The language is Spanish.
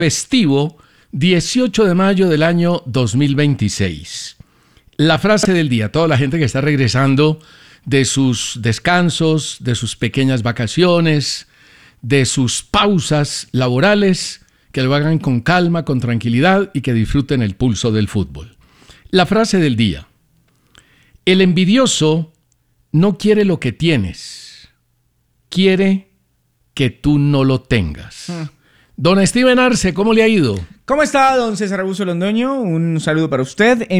festivo 18 de mayo del año 2026. La frase del día, toda la gente que está regresando de sus descansos, de sus pequeñas vacaciones, de sus pausas laborales, que lo hagan con calma, con tranquilidad y que disfruten el pulso del fútbol. La frase del día: el envidioso no quiere lo que tienes, quiere que tú no lo tengas. Don Steven Arce, ¿cómo le ha ido? ¿Cómo está, don César Augusto Londoño? Un saludo para usted.